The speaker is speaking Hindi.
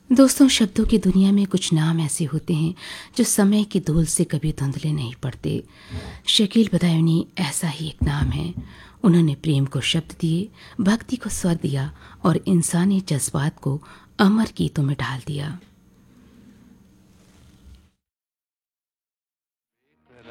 दोस्तों, शब्दों की दुनिया में कुछ नाम ऐसे होते हैं जो समय की धूल से कभी धुंधले नहीं पड़ते। शकील बदायूनी ऐसा ही एक नाम है। उन्होंने प्रेम को शब्द दिए, भक्ति को स्वर दिया और इंसानी जज्बात को अमर गीतों में ढाल दिया।